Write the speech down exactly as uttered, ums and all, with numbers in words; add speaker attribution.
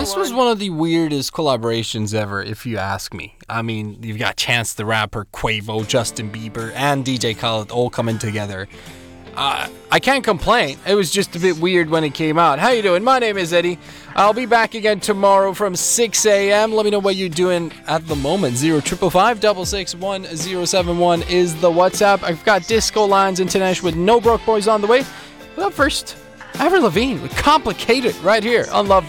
Speaker 1: This was one of the weirdest collaborations ever, if you ask me. I mean, you've got Chance the Rapper, Quavo, Justin Bieber, and D J Khaled all coming together. Uh, I can't complain. It was just a bit weird when it came out. How you doing? My name is Eddie. I'll be back again tomorrow from six a.m. Let me know what you're doing at the moment. zero triple five double six one zero seven one is the WhatsApp. I've got Disco Lines International with No Broke Boys on the way. But up first, Avril Lavigne with Complicated right here on Love